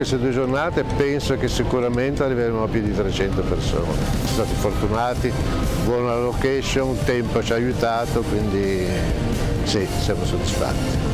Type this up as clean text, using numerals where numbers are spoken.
Queste 2 giornate penso che sicuramente arriveremo a più di 300 persone. Siamo stati fortunati, buona location, il tempo ci ha aiutato, quindi sì, siamo soddisfatti.